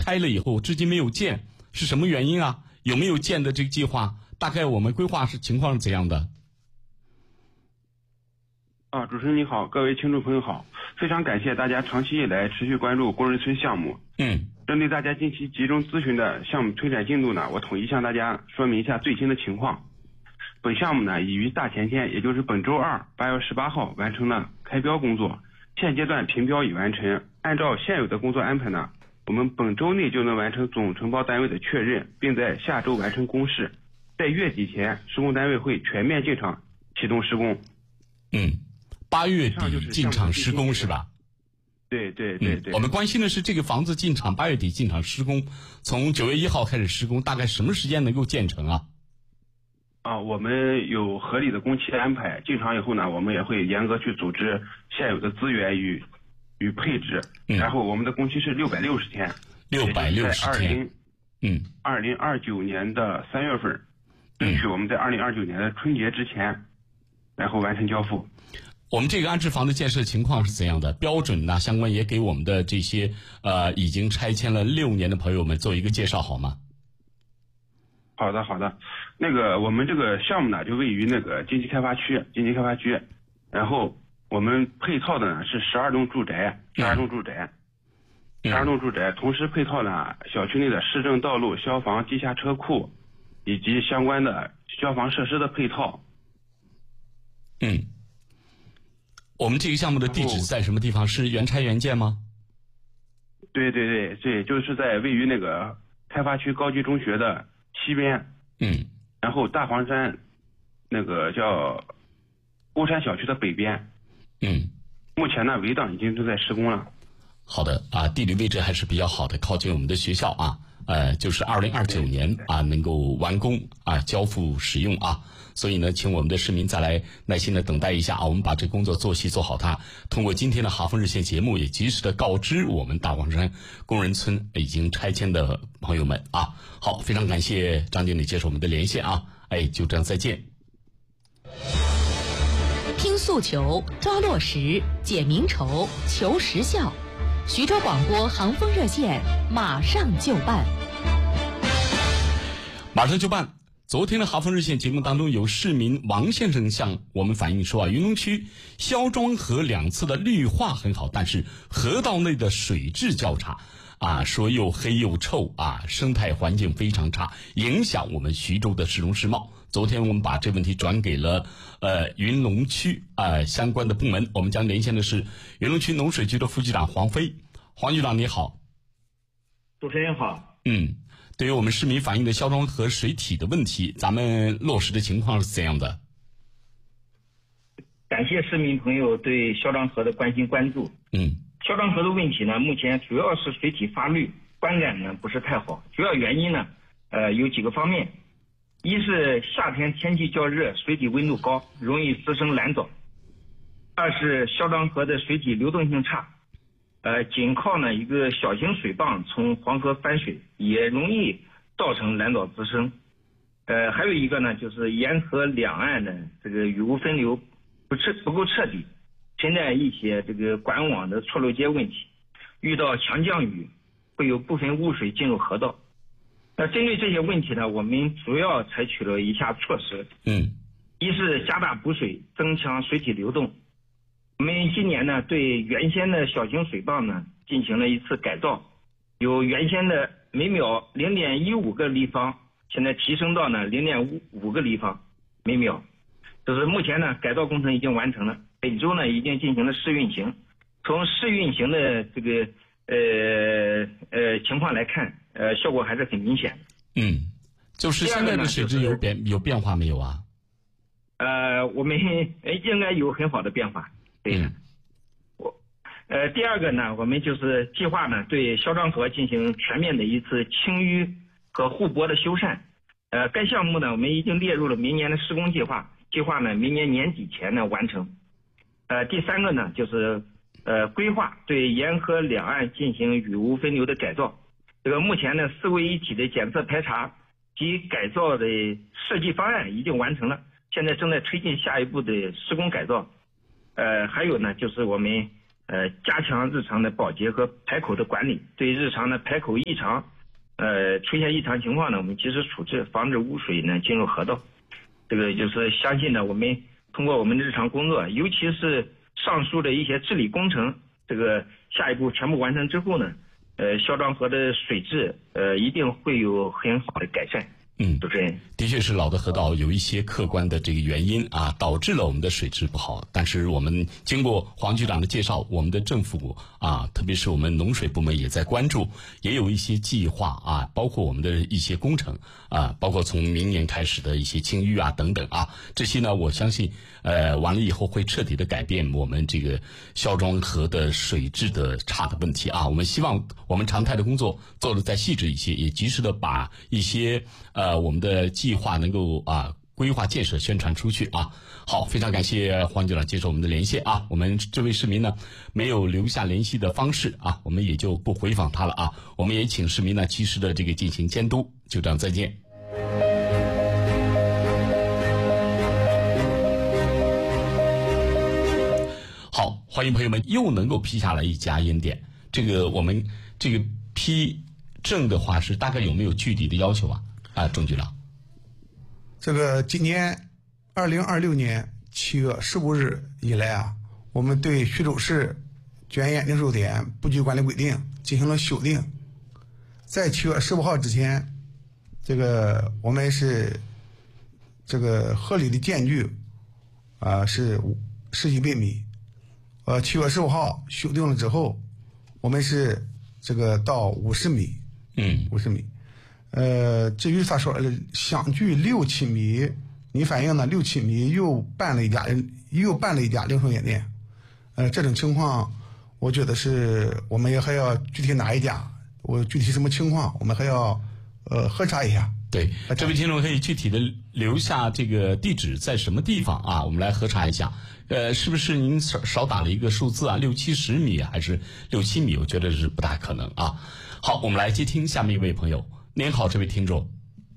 开了以后至今没有建，是什么原因啊？有没有建的这个计划？大概我们规划情况是怎样的？ 主持人你好，各位听众朋友好，非常感谢大家长期以来持续关注工人村项目。针对大家近期集中咨询的项目推展进度呢，我统一向大家说明一下最新的情况。本项目呢，已于大前天，也就是本周二8月18号完成了开标工作，现阶段评标已完成。按照现有的工作安排呢，我们本周内就能完成总承包单位的确认，并在下周完成公示，在月底前施工单位会全面进场启动施工。 8月底进场施工是吧？ 对。 我们关心的是这个房子进场8月底进场施工，从9月1号开始施工，大概什么时间能够建成啊？ 我们有合理的工期安排，进场以后呢，我们也会严格去组织现有的资源与配置，然后我们的工期是660天 ，660天 ，2029年的3月份，争取我们在2029年的春节之前，然后完成交付。 我们这个安置房的建设情况是怎样的？标准呢？相关也给我们的这些已经拆迁了6年的朋友们做一个介绍好吗？ 好的。我们这个项目呢，就位于那个经济开发区，然后我们配套的呢是12栋住宅，同时配套呢小区内的市政道路、消防、地下车库以及相关的消防设施的配套。 我们这个项目的地址在什么地方？是原拆原建吗？ 对，就是在位于那个开发区高级中学的西边，然后大黄山那个叫欧山小区的北边，目前呢围挡已经正在施工了。 好的地理位置还是比较好的，靠近我们的学校就是2029年能够完工交付使用所以呢，请我们的市民再来耐心的等待一下我们把这工作做细做好它。通过今天的哈风热线节目，也及时的告知我们大黄山工人村已经拆迁的朋友们好，非常感谢张经理接受我们的连线就这样再见。 听诉求，抓落实，解民愁，求实效。徐州广播航风热线马上就办。 昨天的哈风热线节目当中，有市民王先生向我们反映说云龙区肖庄河2次的绿化很好，但是河道内的水质较差说又黑又臭生态环境非常差，影响我们徐州的市容市貌。昨天我们把这问题转给了云龙区相关的部门，我们将连线的是云龙区农水局的副局长黄飞。黄局长你好。 主持人好。 对于我们市民反映的肖庄河水体的问题，咱们落实的情况是怎样的？ 感谢市民朋友对肖庄河的关心关注。肖庄河的问题呢，目前主要是水体发绿，观感呢不是太好。主要原因呢有几个方面，一是夏天天气较热，水体温度高，容易滋生蓝藻；二是肖庄河的水体流动性差，仅靠呢一个小型水泵从黄河翻水，也容易造成蓝藻滋生。还有一个呢，就是沿河两岸的这个雨污分流不够彻底，存在一些这个管网的错漏接问题，遇到强降雨会有部分污水进入河道。那针对这些问题呢，我们主要采取了以下措施。一是加大补水，增强水体流动。我们今年呢，对原先的小型水泵呢进行了一次改造，由原先的每秒0.15个立方，现在提升到呢0.5个立方每秒。就是目前呢，改造工程已经完成了，本周呢已经进行了试运行。从试运行的这个情况来看，效果还是很明显的。 就是现在的水质有变化没有啊？ 我们应该有很好的变化。对的。第二个呢，我们就是计划呢对肖庄河进行全面的一次清淤和护泊的修缮。该项目呢我们已经列入了明年的施工计划呢明年年底前呢完成。第三个呢就是规划对沿河两岸进行雨污分流的改造。这个目前呢4位一体的检测排查及改造的设计方案已经完成了，现在正在推进下一步的施工改造。还有呢就是我们加强日常的保洁和排口的管理，对日常的排口异常，出现异常情况呢，我们及时处置，防止污水呢进入河道。这个就是相信呢，我们通过我们的日常工作，尤其是上述的一些治理工程，这个下一步全部完成之后呢，肖庄河的水质一定会有很好的改善。主持人， 的确是老的河道有一些客观的这个原因啊，导致了我们的水质不好。但是我们经过黄局长的介绍，我们的政府啊，特别是我们农水部门也在关注，也有一些计划啊，包括我们的一些工程啊，包括从明年开始的一些清淤啊等等啊，这些呢，我相信完了以后会彻底的改变我们这个肖庄河的水质的差的问题啊。我们希望我们常态的工作做得再细致一些，也及时的把一些我们的计划能够规划建设宣传出去啊。好，非常感谢黄局长接受我们的连线啊。我们这位市民呢没有留下联系的方式啊，我们也就不回访他了啊。我们也请市民呢及时的这个进行监督。就这样，再见。好，欢迎朋友们又能够批下来一家烟店。这个我们这个批证的话是大概有没有具体的要求啊？钟局长， 这个今年2026年7月15日以来啊，我们对徐州市卷烟零售点布局管理规定进行了修订。在7月15号之前，这个我们是这个合理的间距是11米。7月15号修订了之后，我们是这个到50米，50米。至于他说相距6-7米，你反映呢6-7米又办了一家零售烟店。这种情况，我觉得是我们也还要具体哪一家，我具体什么情况，我们还要核查一下。 对，这位听众可以具体的留下这个地址在什么地方啊？我们来核查一下。是不是您少打了一个数字啊？6-70米还是6-7米？我觉得是不大可能啊。好，我们来接听下面一位朋友。您好，这位听众。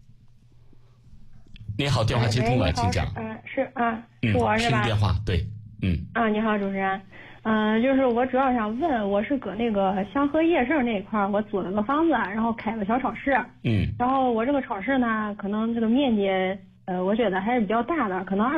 您好，电话接通了，请讲。 是我是吧？ 听电话，对， 你好，主持人。就是我主要想问，我是搁那个香河夜市那一块儿，我租了个房子，然后开了小超市。然后我这个超市呢，可能这个面积，我觉得还是比较大的，可能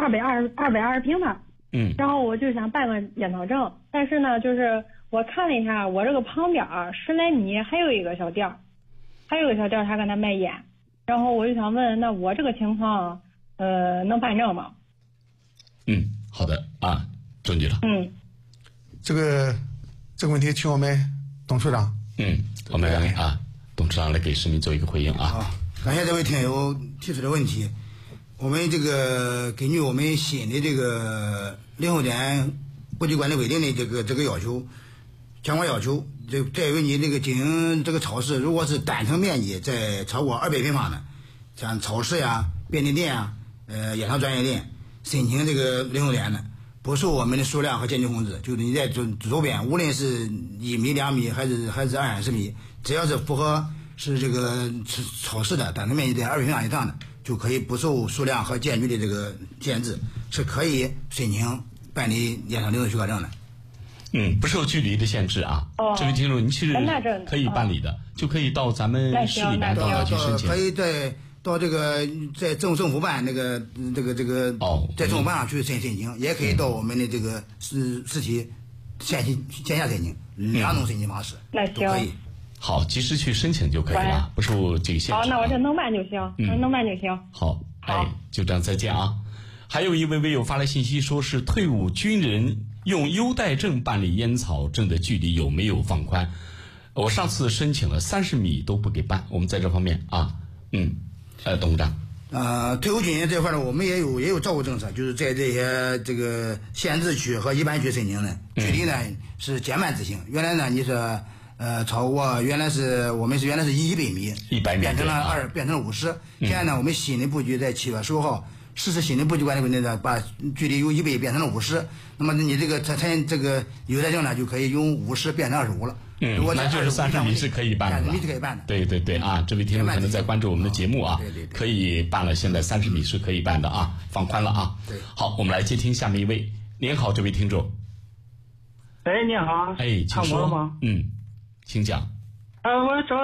220平吧。然后我就想办个烟草证，但是呢，就是我看了一下，我这个旁边10来米还有一个小店，他跟他卖烟。然后我就想问，那我这个情况，能办证吗？ 好的啊，钟局长。 这个问题，请我们董处长。 我们董处长来给市民做一个回应啊。 好，感谢这位听友提出的问题。我们这个根据我们新的这个零售点布局管理规定的这个要求，相关要求，在于你这个经营这个超市，如果是单层面积在超过200平方的，像超市呀、便利店啊、烟草专业店，申请这个零售点的，不受我们的数量和间距控制，就是你在周边，无论是1米、2米还是20-30米，只要是符合是这个超市的单层面积在200平方以上的，就可以不受数量和间距的这个限制，是可以申请办理烟草零售许可证的。 不受距离的限制啊。这位听众，您其实可以办理的，就可以到咱们市里面到去申请。 可以到这个在政府办在政府办上去申请，也可以到我们的这个实体线下申请，2种申请方式都可以。 好，及时去申请就可以了，不受这个限制。 好，那我这能办就行，能办就行。 好，就这样，再见啊。还有一位微友发来信息，说是退伍军人用优待证办理烟草证的距离有没有放宽？我上次申请了30米都不给办，我们在这方面董事长。 退伍军人这块呢，我们也有照顾政策，就是在这些这个限制区和一般区申请的距离呢是减半执行。原来呢你是超过原来是100米变成了50。现在呢我们新的布局在7月15号实施新的布局管理规定的，把距离由100变成了50。那么你这个参这个优待证呢就可以用50变成25了。 那就是30米是可以办的。 30米是可以办的。 对啊，这位听众可能在关注我们的节目啊，可以办了，现在30米是可以办的啊，放宽了啊。好，我们来接听下面一位。您好，这位听众。 哎，你好。 哎，请说。 吗？ 请讲。 我找